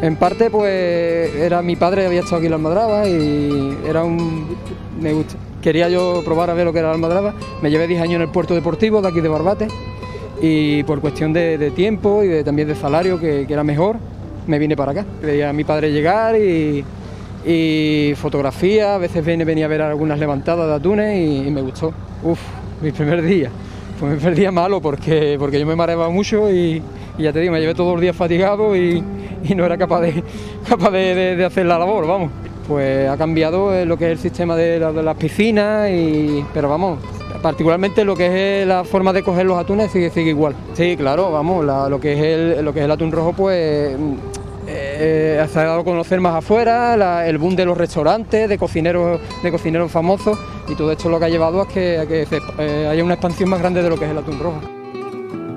En parte, pues, era mi padre, había estado aquí en la Almadraba y quería yo probar a ver lo que era la Almadraba. Me llevé 10 años en el puerto deportivo de aquí de Barbate y por cuestión de tiempo y también de salario, que era mejor, me vine para acá. Veía a mi padre llegar y fotografía, a veces venía a ver algunas levantadas de atunes y me gustó. Mi primer día. Fue mi primer día malo porque yo me mareaba mucho y ya te digo, me llevé todos los días fatigado y no era capaz de hacer la labor, vamos. Pues ha cambiado lo que es el sistema de las piscinas, pero vamos, particularmente lo que es la forma de coger los atunes sigue igual. Sí, claro, vamos, lo que es el atún rojo, pues se ha dado a conocer más afuera, el boom de los restaurantes, de cocineros famosos, y todo esto lo que ha llevado a que haya una expansión más grande de lo que es el atún rojo.